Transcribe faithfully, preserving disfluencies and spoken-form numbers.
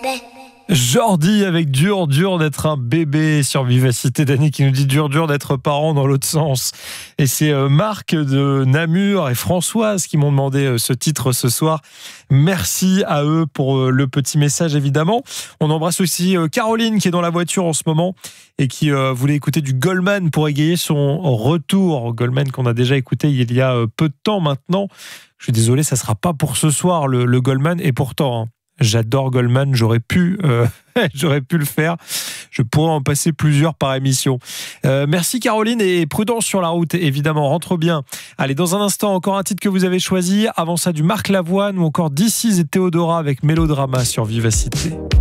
Jordi avec dur, dur d'être un bébé sur Vivacité. Dany qui nous dit dur, dur d'être parent dans l'autre sens. Et c'est Marc de Namur et Françoise qui m'ont demandé ce titre ce soir. Merci à eux pour le petit message évidemment. On embrasse aussi Caroline qui est dans la voiture en ce moment et qui voulait écouter du Goldman pour égayer son retour. Goldman qu'on a déjà écouté il y a peu de temps maintenant. Je suis désolé, ça ne sera pas pour ce soir le, le Goldman et pourtant... Hein, j'adore Goldman, j'aurais pu, euh, j'aurais pu le faire. Je pourrais en passer plusieurs par émission. Euh, merci Caroline et prudence sur la route, évidemment, rentre bien. Allez, dans un instant, encore un titre que vous avez choisi. Avant ça, du Marc Lavoine ou encore D C et Théodora avec Mélodrama sur Vivacité.